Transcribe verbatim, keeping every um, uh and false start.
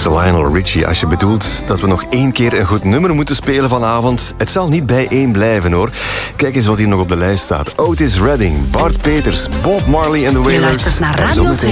is Lionel Richie. Als je bedoelt dat we nog één keer een goed nummer moeten spelen vanavond, het zal niet bij één blijven hoor. Kijk eens wat hier nog op de lijst staat. Otis Redding, Bart Peters, Bob Marley en The Wailers. Je luistert naar Radio twee.